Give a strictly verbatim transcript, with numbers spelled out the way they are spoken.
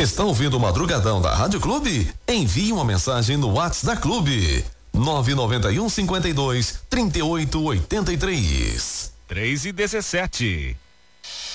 Está ouvindo o Madrugadão da Rádio Clube? Envie uma mensagem no WhatsApp da Clube. nove nove um, cinquenta e dois, trinta e oito, oitenta e três. três e dezessete.